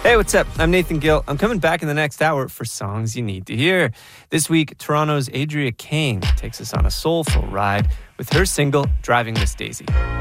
Hey, what's up? I'm Nathan Gill. I'm coming back in the next hour for songs you need to hear. This week, Toronto's Adria Kane takes us on a soulful ride with her single, Driving Miss Daisy.